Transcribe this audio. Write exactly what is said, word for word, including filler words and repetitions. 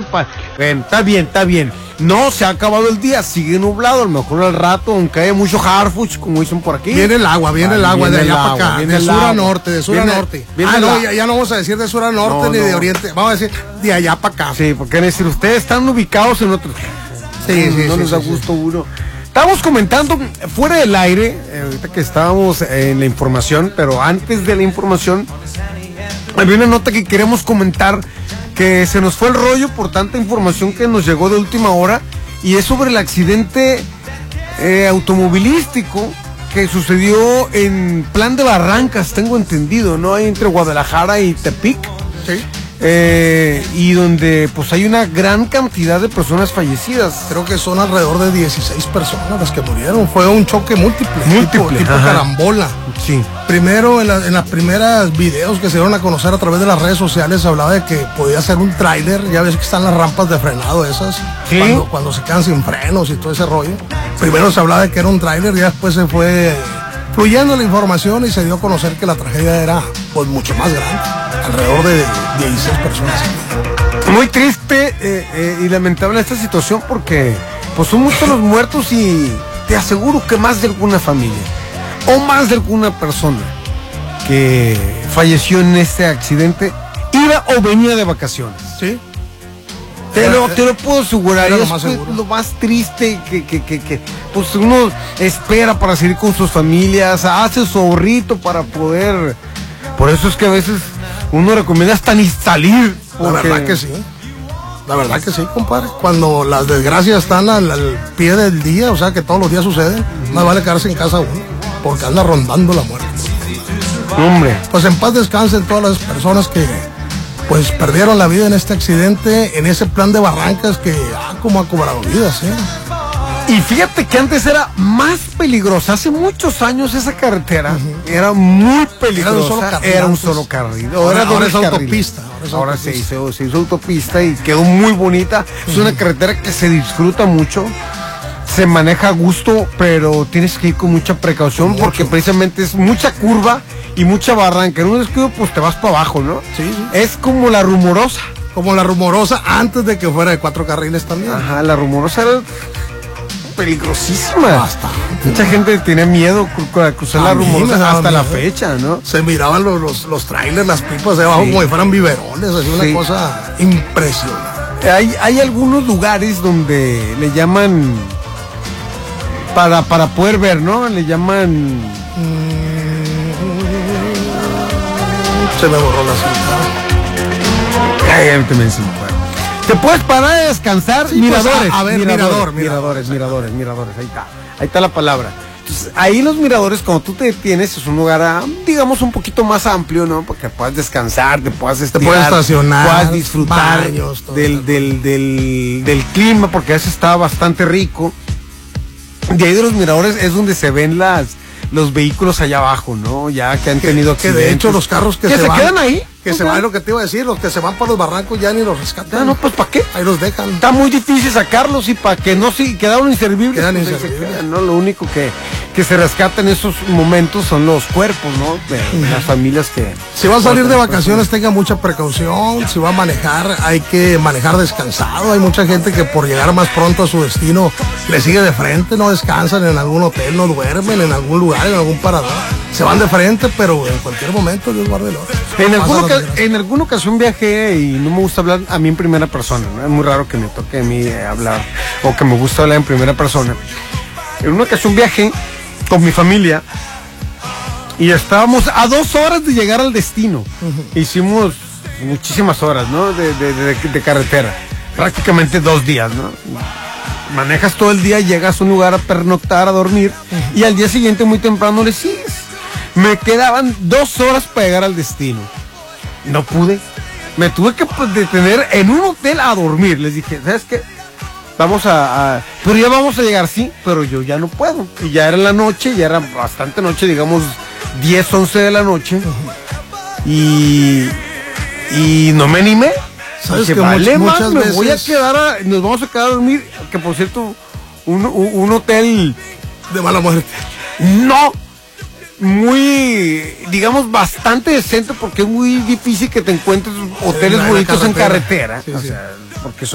pa... Ven, está bien, está bien. No, se ha acabado el día, sigue nublado, a lo mejor al rato, aunque haya mucho harfuch, como dicen por aquí. Viene el agua, viene Ay, el agua viene de allá el para agua, acá, viene de el sur a agua. norte, de sur Viene- a norte. viene Ah, no, la- ya, ya no vamos a decir de sur a norte No, ni de no. oriente, vamos a decir de allá para acá. Sí, porque decir, ustedes están ubicados en otros. Sí, sí, no sí, les sí, da sí. gusto uno. Estábamos comentando fuera del aire, eh, ahorita que estábamos en la información, pero antes de la información, había una nota que queremos comentar, que se nos fue el rollo por tanta información que nos llegó de última hora, y es sobre el accidente eh, automovilístico que sucedió en Plan de Barrancas, tengo entendido, ¿no? Ahí entre Guadalajara y Tepic. Sí. Eh, y donde pues hay una gran cantidad de personas fallecidas. Creo que son alrededor de dieciséis personas las que murieron. Fue un choque múltiple, Múltiple, tipo, tipo ajá. carambola. Sí. Primero, en, la, en las primeras videos que se dieron a conocer a través de las redes sociales, se hablaba de que podía ser un tráiler. Ya ves que están las rampas de frenado esas, Sí. cuando, cuando se quedan sin frenos y todo ese rollo. Primero se hablaba de que era un tráiler, y después se fue fluyendo la información y se dio a conocer que la tragedia era pues mucho más grande, alrededor de dieciséis personas. Muy triste eh, eh, y lamentable esta situación, porque pues son muchos los muertos, y te aseguro que más de alguna familia o más de alguna persona que falleció en este accidente iba o venía de vacaciones. Sí. Te lo, te lo puedo asegurar. Era Y lo es más pues, seguro. lo más triste que, que, que, que pues uno espera para seguir con sus familias, hace su ahorrito para poder. Por eso es que a veces uno recomienda hasta ni salir. La porque- verdad que sí. La verdad que sí, compadre. Cuando las desgracias están al, al pie del día, o sea que todos los días suceden, más vale quedarse en casa uno, porque anda rondando la muerte. Hombre. Pues en paz descansen todas las personas que pues perdieron la vida en este accidente, en ese Plan de Barrancas que ah, como ha cobrado vidas, ¿eh? Y fíjate que antes era más peligrosa. Hace muchos años esa carretera uh-huh. era muy peligrosa. Era un solo Era un solo carril antes. carril. Ahora, Ahora, ahora es carriles. autopista. Ahora, es Ahora autopista. se, hizo, se hizo autopista y quedó muy bonita. Uh-huh. Es una carretera que se disfruta mucho. Se maneja a gusto, pero tienes que ir con mucha precaución, mucho. Porque precisamente es mucha curva y mucha barranca. En un descuido pues te vas para abajo, ¿no? Sí, sí. Es como la Rumorosa. Como la Rumorosa antes de que fuera de cuatro carriles también. Ajá, la Rumorosa era peligrosísima. Bastante. Mucha gente tiene miedo a cruzar la Rumorosa hasta la fecha, ¿no? Se miraban los, los, los trailers, las pipas de abajo, sí, como si fueran biberones, así una sí. cosa impresionante. Hay, hay algunos lugares donde le llaman, para, para poder ver, ¿no? Le llaman... Mm, se me borró la cinta. Ay, te me encima. Te puedes parar a descansar. Sí, miradores, pues, a, a ver, miradores, mirador, miradores, miradores, miradores, ahí está, ahí está la palabra. Entonces, ahí los miradores, cuando tú te detienes, es un lugar, digamos, un poquito más amplio, ¿no? Porque puedas descansar, te puedas estirar, te puedes estacionar, puedas disfrutar baños, todo del, del, del, del clima, porque a veces está bastante rico. De ahí de los miradores es donde se ven las los vehículos allá abajo, ¿no? Ya que han que, tenido que de hecho los carros que, que se, se van, quedan ahí. Que se van, lo que te iba a decir, los que se van para los barrancos ya ni los rescatan. Ah, no, pues ¿para qué? Ahí los dejan. Está muy difícil sacarlos, y para que no si quedaron inservibles. Quedan pues, inservibles. Quedan, ¿no? Lo único que, que se rescata en esos momentos son los cuerpos, ¿no? De uh-huh. las familias que... Si va a salir de vacaciones, tenga mucha precaución. Si va a manejar, hay que manejar descansado. Hay mucha gente que por llegar más pronto a su destino le sigue de frente, no descansan en algún hotel, no duermen en algún lugar, en algún parador. Se van de frente, pero en cualquier momento Dios guarde el oro. En alguna, oca- en alguna ocasión viajé, y no me gusta hablar a mí en primera persona, ¿no? Es muy raro que me toque a mí eh, hablar, o que me gusta hablar en primera persona. En una ocasión viajé con mi familia y estábamos a dos horas de llegar al destino. Uh-huh. Hicimos muchísimas horas, ¿no? De, de, de, de carretera, prácticamente dos días, ¿no? Manejas todo el día, llegas a un lugar a pernoctar, a dormir, uh-huh. y al día siguiente muy temprano le sigues. Me quedaban dos horas para llegar al destino. No pude. Me tuve que pues, detener en un hotel a dormir. Les dije, ¿sabes qué? Vamos a, a... Pero ya vamos a llegar, sí, pero yo ya no puedo. Y ya era la noche, ya era bastante noche, digamos diez, once de la noche. Uh-huh. Y... Y no me animé. ¿Sabes dije, que vale, much, más, muchas me veces... voy a quedar a... Nos vamos a quedar a dormir. Que por cierto, un, un, un hotel... De mala muerte. No... muy, digamos, bastante decente, porque es muy difícil que te encuentres hoteles en bonitos en carretera, sí, o sí. sea, porque son